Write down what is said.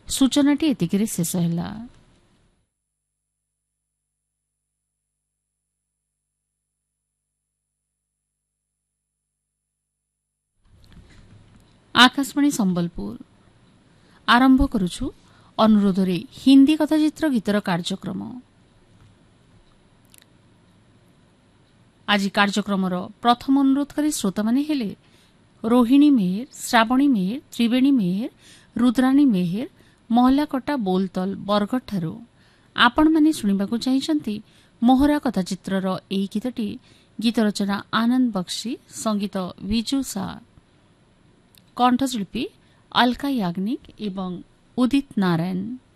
सूचनाटी एतिकिरे शेष ହେଲା। आकाशवाणी संबलपुर आरंभ करुछु अनुरोध रे हिंदी कथाचित्र गीतर कार्यक्रम। आज कार्यक्रम प्रथम अनुरोधकारी श्रोता माने हेले रोहिणी मेहर, श्रावणी मेहर, त्रिवेणी मेहर, रुद्राणी मेहर, महलाकटा बोलतल बरगढ़ ठारू। आपण माने शुणिबाकु चाहिचंती मोहरा कथाचित्रर एई गीतटी। गीत रचना आनंद बख्शी, संगीत विजू सा, कंठशिल्पी अलका याग्निक एवं उदित नारायण।